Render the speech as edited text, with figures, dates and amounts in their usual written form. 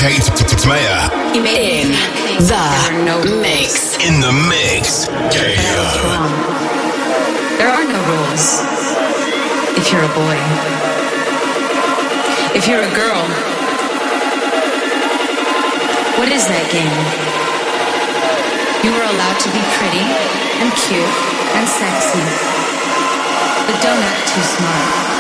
Kate Mayer. In the mix. In the mix. KO. There are no rules if you're a boy. If you're a girl, what is that game? You are allowed to be pretty and cute and sexy, but don't act too smart.